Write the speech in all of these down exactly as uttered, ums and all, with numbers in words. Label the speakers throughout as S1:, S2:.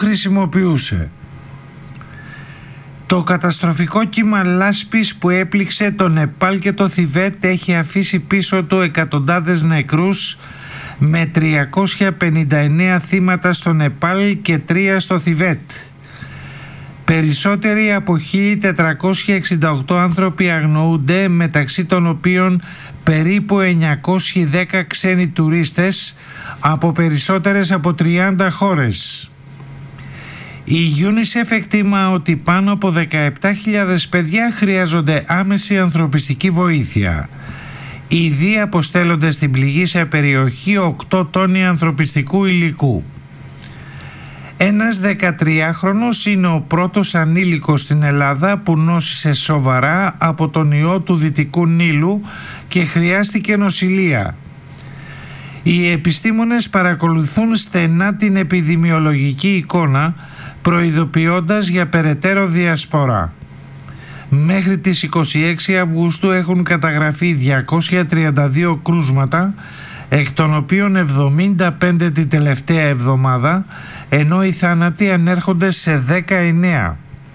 S1: χρησιμοποιούσε. Το καταστροφικό κύμα λάσπης που έπληξε το Νεπάλ και το Θιβέτ έχει αφήσει πίσω του εκατοντάδες νεκρούς, με τριακόσια πενήντα εννέα θύματα στο Νεπάλ και τρία στο Θιβέτ. Περισσότεροι από χίλια τετρακόσιοι εξήντα οκτώ άνθρωποι αγνοούνται, μεταξύ των οποίων περίπου εννιακόσιοι δέκα ξένοι τουρίστες από περισσότερες από τριάντα χώρες. Η UNICEF εκτιμά ότι πάνω από δεκαεπτά χιλιάδες παιδιά χρειάζονται άμεση ανθρωπιστική βοήθεια. Ήδη αποστέλλονται στην πληγήσια περιοχή οκτώ τόνοι ανθρωπιστικού υλικού. Ένας δεκατριάχρονος είναι ο πρώτος ανήλικος στην Ελλάδα που νόσησε σοβαρά από τον ιό του Δυτικού Νείλου και χρειάστηκε νοσηλεία. Οι επιστήμονες παρακολουθούν στενά την επιδημιολογική εικόνα, προειδοποιώντας για περαιτέρω διασπορά. Μέχρι τις είκοσι έξι Αυγούστου έχουν καταγραφεί διακόσια τριάντα δύο κρούσματα, εκ των οποίων εβδομήντα πέντε την τελευταία εβδομάδα, ενώ οι θάνατοι ανέρχονται σε δεκαεννέα.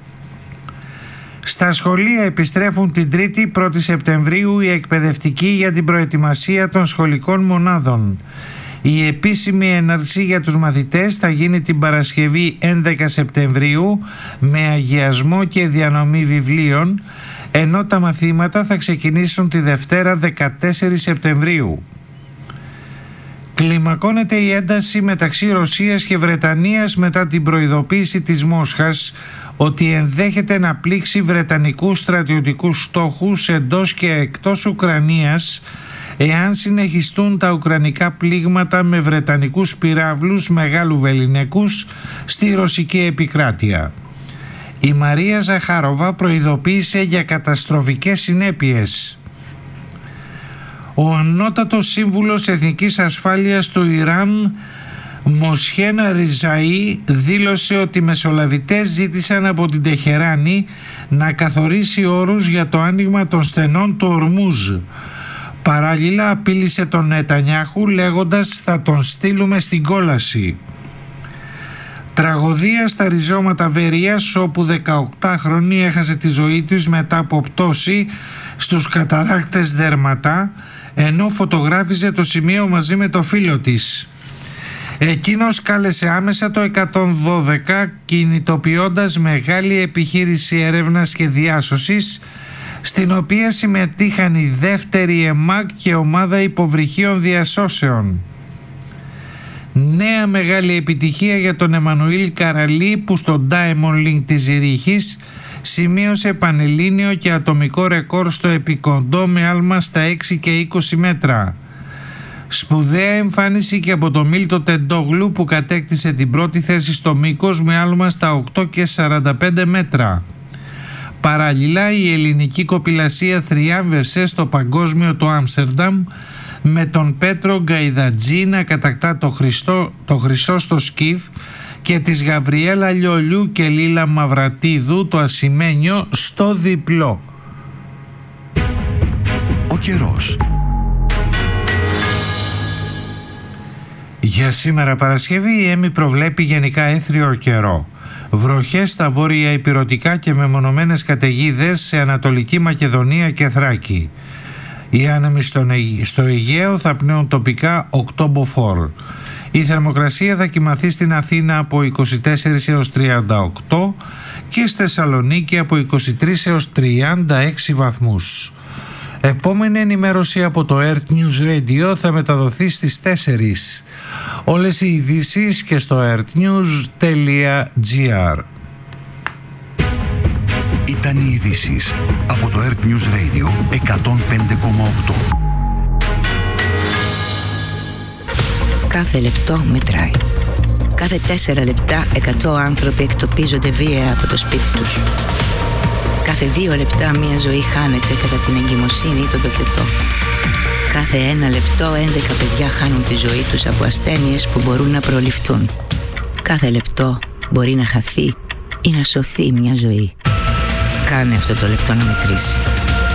S1: Στα σχολεία επιστρέφουν την Τρίτη πρώτη Σεπτεμβρίου οι εκπαιδευτικοί για την προετοιμασία των σχολικών μονάδων. Η επίσημη έναρξη για τους μαθητές θα γίνει την Παρασκευή έντεκα Σεπτεμβρίου με αγιασμό και διανομή βιβλίων, ενώ τα μαθήματα θα ξεκινήσουν τη Δευτέρα δεκατέσσερις Σεπτεμβρίου. Κλιμακώνεται η ένταση μεταξύ Ρωσίας και Βρετανίας μετά την προειδοποίηση της Μόσχας ότι ενδέχεται να πλήξει βρετανικούς στρατιωτικούς στόχους εντός και εκτός Ουκρανίας εάν συνεχιστούν τα ουκρανικά πλήγματα με βρετανικούς πυράβλους μεγάλου βεληνικούς στη ρωσική επικράτεια. Η Μαρία Ζαχάροβα προειδοποίησε για καταστροφικές συνέπειες. Ο ανώτατος σύμβουλος Εθνικής Ασφάλειας του Ιράν, Μοσχένα Ριζαή, δήλωσε ότι οι μεσολαβητές ζήτησαν από την Τεχεράνη να καθορίσει όρους για το άνοιγμα των στενών του Ορμούζ. Παράλληλα απείλησε τον Νετανιάχου λέγοντας «θα τον στείλουμε στην κόλαση». Τραγωδία στα ριζώματα Βερίας, όπου δεκαοκτάχρονη έχασε τη ζωή της μετά από πτώση στους καταράκτες Δερματά, ενώ φωτογράφιζε το σημείο μαζί με το φίλο της. Εκείνος κάλεσε άμεσα το εκατόν δώδεκα, κινητοποιώντας μεγάλη επιχείρηση έρευνας και διάσωσης, στην οποία συμμετείχαν η δεύτερη ΕΜΑΚ και ομάδα υποβρυχίων διασώσεων. Νέα μεγάλη επιτυχία για τον Εμμανουήλ Καραλή, που στο Diamond Link της Ζηρίχης σημείωσε πανελλήνιο και ατομικό ρεκόρ στο επικοντό με άλμα στα έξι και είκοσι μέτρα. Σπουδαία εμφάνιση και από τον Μίλτο Τεντόγλου, που κατέκτησε την πρώτη θέση στο μήκος με άλμα στα οκτώ και σαράντα πέντε μέτρα. Παράλληλα, η ελληνική κοπηλασία θριάμβευσε στο παγκόσμιο του Άμστερνταμ, με τον Πέτρο Γκαϊδατζή να κατακτά το, Χριστό, το χρυσό στο σκιφ και της Γαβριέλα Λιολιού και Λίλα Μαυρατίδου το ασημένιο στο διπλό.
S2: Ο καιρός.
S1: Για σήμερα Παρασκευή η Έμι προβλέπει γενικά έθριο καιρό. Βροχές στα βόρεια ηπειρωτικά και μεμονωμένες καταιγίδες σε Ανατολική Μακεδονία και Θράκη. Οι άνεμοι στο Αιγαίο θα πνέουν τοπικά οκτώ μποφόρ. Η θερμοκρασία θα κυμαθεί στην Αθήνα από είκοσι τέσσερα έως τριάντα οκτώ και στη Θεσσαλονίκη από είκοσι τρία έως τριάντα έξι βαθμούς. Επόμενη ενημέρωση από το Earth News Radio θα μεταδοθεί στις τέσσερις. Όλες οι ειδήσεις και στο earthnews.gr.
S2: Ήταν οι ειδήσεις από το Earth News Radio εκατόν πέντε κόμμα οκτώ.
S3: Κάθε λεπτό μετράει. Κάθε τέσσερα λεπτά εκατό άνθρωποι εκτοπίζονται βία από το σπίτι τους. Κάθε δύο λεπτά μία ζωή χάνεται κατά την εγκυμοσύνη ή τον τοκετό. Κάθε ένα λεπτό έντεκα παιδιά χάνουν τη ζωή τους από ασθένειες που μπορούν να προληφθούν. Κάθε λεπτό μπορεί να χαθεί ή να σωθεί μια ζωή. Κάνε αυτό το λεπτό να μετρήσει.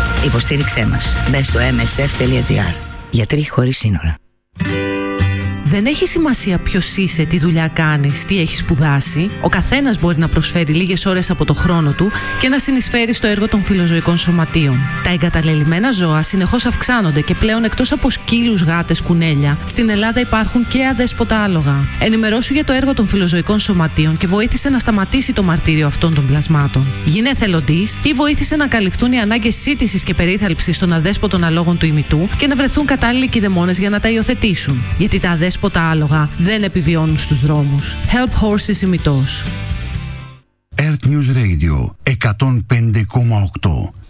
S3: Υποστήριξέ μας. Μπες στο εμ ες εφ τελεία τζι άρ. Γιατροί χωρίς σύνορα.
S4: Δεν έχει σημασία ποιος είσαι, τι δουλειά κάνεις, τι έχεις σπουδάσει. Ο καθένας μπορεί να προσφέρει λίγες ώρες από το χρόνο του και να συνεισφέρει στο έργο των φιλοζωικών σωματείων. Τα εγκαταλελειμμένα ζώα συνεχώς αυξάνονται και πλέον εκτός από σκύλους, γάτες, κουνέλια, στην Ελλάδα υπάρχουν και αδέσποτα άλογα. Ενημερώσου για το έργο των φιλοζωικών σωματείων και βοήθησε να σταματήσει το μαρτύριο αυτών των πλασμάτων. Γίνε εθελοντής ή βοήθησε να καλυφθούν οι ανάγκες σύτησης και περίθαλψης των αδέσποτων αλόγων του ημιτού και να βρεθούν κατάλληλοι κηδεμόνες για να τα υιοθετήσουν. Γιατί τα αδέσποτα άλογα δεν επιβιώνουν στους δρόμους. Help Horses ημιτός.
S2: Earth News Radio εκατόν πέντε κόμμα οκτώ.